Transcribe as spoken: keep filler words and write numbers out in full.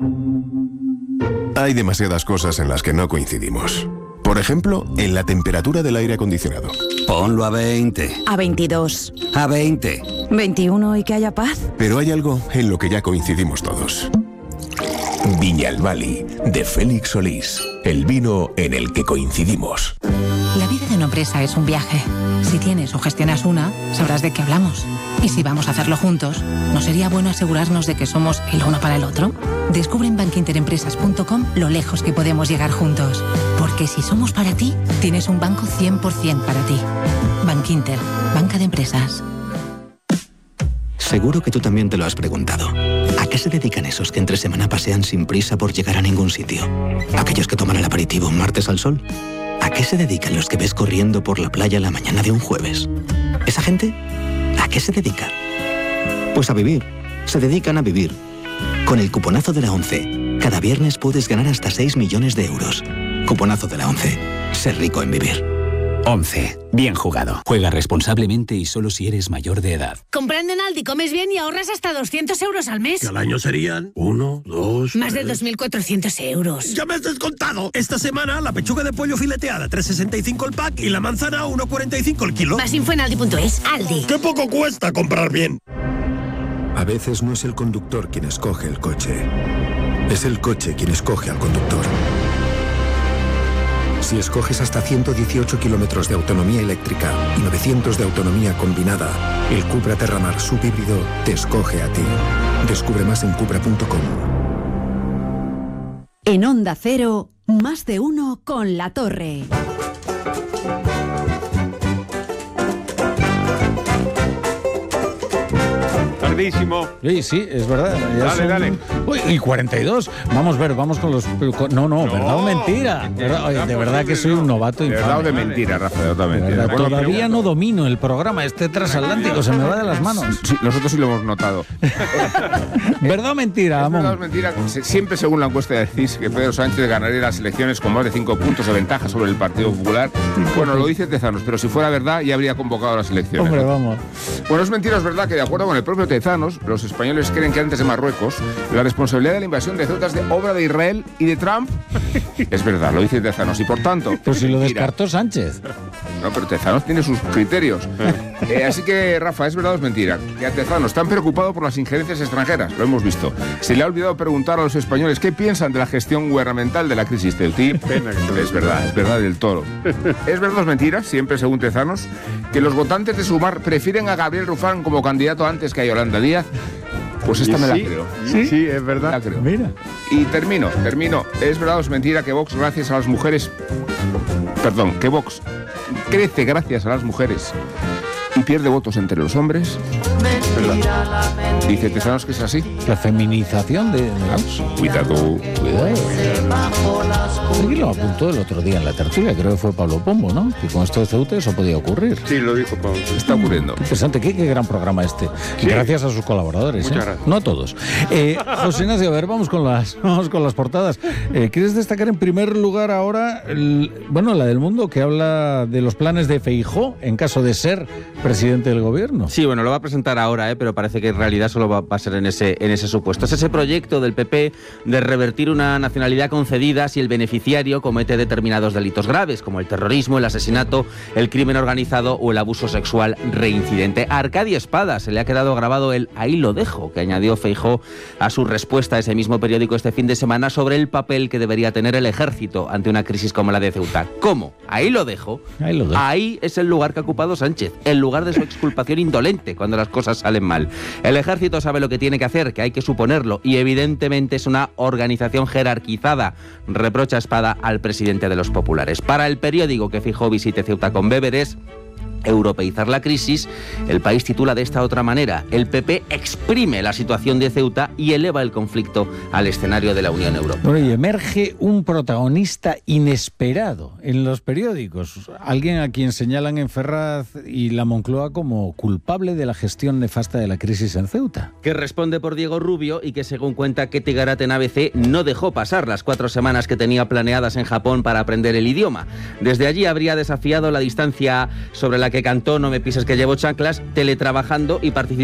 Hay demasiadas cosas en las que no coincidimos. Por ejemplo, en la temperatura del aire acondicionado. Ponlo a veinte. A veintidós. A veinte. veintiuno y que haya paz. Pero hay algo en lo que ya coincidimos todos. Viñalbali, de Félix Solís. El vino en el que coincidimos. La vida de una empresa es un viaje. Si tienes o gestionas una, sabrás de qué hablamos. Y si vamos a hacerlo juntos, ¿no sería bueno asegurarnos de que somos el uno para el otro? Descubre en bankinterempresas punto com lo lejos que podemos llegar juntos. Porque si somos para ti, tienes un banco cien por ciento para ti. Bankinter, banca de empresas. Seguro que tú también te lo has preguntado. ¿A qué se dedican esos que entre semana pasean sin prisa por llegar a ningún sitio? ¿Aquellos que toman el aperitivo un martes al sol? ¿A qué se dedican los que ves corriendo por la playa la mañana de un jueves? ¿Esa gente? ¿A qué se dedica? Pues a vivir. Se dedican a vivir. Con el cuponazo de la ONCE, cada viernes puedes ganar hasta seis millones de euros. Cuponazo de la ONCE. Ser rico en vivir. once. Bien jugado. Juega responsablemente y solo si eres mayor de edad. Comprando en Aldi comes bien y ahorras hasta doscientos euros al mes. Que al año serían uno, dos... Más de dos mil cuatrocientos euros. ¡Ya me has descontado! Esta semana la pechuga de pollo fileteada tres sesenta y cinco el pack y la manzana uno cuarenta y cinco el kilo. Más info en aldi punto es. Aldi. ¡Qué poco cuesta comprar bien! A veces no es el conductor quien escoge el coche. Es el coche quien escoge al conductor. Si escoges hasta ciento dieciocho kilómetros de autonomía eléctrica y novecientos de autonomía combinada, el Cupra Terramar subhíbrido te escoge a ti. Descubre más en cupra punto com. En Onda Cero, más de uno con La Torre. Tardísimo. Sí, sí, es verdad. Ya dale, son... dale. Uy, y cuarenta y dos. Vamos a ver, vamos con los... No, no, No, ¿verdad o mentira? ¿Verdad? Oye, de verdad que soy un novato De infame. verdad o de mentira, Rafa, de verdad o mentira. Verdad, Bueno, todavía no domino el programa, este transatlántico se me va de las manos. Sí, nosotros sí lo hemos notado. ¿Verdad o mentira, Es Amón? verdad o mentira. Se- Siempre según la encuesta decís que Pedro Sánchez ganaría las elecciones con más de cinco puntos de ventaja sobre el Partido Popular. Bueno, lo dice Tezanos, pero si fuera verdad ya habría convocado las elecciones. Hombre, ¿no? vamos. Bueno, es mentira, es verdad que de acuerdo con el propio Tezanos, los españoles creen que antes de Marruecos, la responsabilidad de la invasión de Ceuta es de obra de Israel y de Trump. Es verdad, lo dice Tezanos, y por tanto... Pero si lo mentira. descartó Sánchez. No, pero Tezanos tiene sus criterios. Eh, así que, Rafa, ¿es verdad o es mentira? Que a Tezanos tan preocupado por las injerencias extranjeras, lo hemos visto. Se le ha olvidado preguntar a los españoles qué piensan de la gestión gubernamental de la crisis ceutí. Es verdad, es verdad del todo. ¿Es verdad o es mentira, siempre según Tezanos, que los votantes de Sumar prefieren a Gabriel Rufán como candidato antes que a Yolanda Díaz? Pues esta Y me la sí, creo. Sí, sí, es verdad. La creo. Mira. Y termino, termino. ¿Es verdad o es mentira que Vox, gracias a las mujeres... Perdón, que Vox crece gracias a las mujeres y pierde votos entre los hombres? Dice Tezanos que es así. La feminización de... de Vox. Cuidado, cuidado. Aquí lo apuntó el otro día en la tertulia, creo que fue Pablo Pombo, ¿no? Que con esto de Ceuta eso podía ocurrir. Sí, lo dijo Pablo. Está ocurriendo. Qué interesante, qué, qué gran programa este. Sí. Gracias a sus colaboradores. Muchas ¿eh? gracias. No a todos. Eh, José Ignacio, a ver, vamos con las, vamos con las portadas. Eh, ¿Quieres destacar en primer lugar ahora, el, bueno, la del Mundo, que habla de los planes de Feijóo en caso de ser presidente del gobierno? Sí, bueno, lo va a presentar ahora, ¿eh? Pero parece que en realidad solo va, va a ser en ese, en ese supuesto. Es ese proyecto del P P de revertir una nacionalidad concedida si el beneficiario comete determinados delitos graves, como el terrorismo, el asesinato, el crimen organizado o el abuso sexual reincidente. A Arcadio Espada se le ha quedado grabado el "ahí lo dejo" que añadió Feijóo a su respuesta a ese mismo periódico este fin de semana sobre el papel que debería tener el ejército ante una crisis como la de Ceuta. ¿Cómo? Ahí lo dejo. Ahí lo dejo. Ahí es el lugar que ha ocupado Sánchez, el lugar de su exculpación indolente cuando las cosas salen mal. El ejército sabe lo que tiene que hacer, que hay que suponerlo, y evidentemente es una organización jerarquizada, reprocha Espada al presidente de los populares. Para el periódico que Feijóo visite Ceuta con Beberes, europeizar la crisis, el País titula de esta otra manera: el P P exprime la situación de Ceuta y eleva el conflicto al escenario de la Unión Europea. Bueno, y emerge un protagonista inesperado en los periódicos. Alguien a quien señalan en Ferraz y la Moncloa como culpable de la gestión nefasta de la crisis en Ceuta. Que responde por Diego Rubio y que, según cuenta Ketty Garat en A B C, no dejó pasar las cuatro semanas que tenía planeadas en Japón para aprender el idioma. Desde allí habría desafiado la distancia sobre la que cantó "No me pises que llevo chanclas", teletrabajando y participando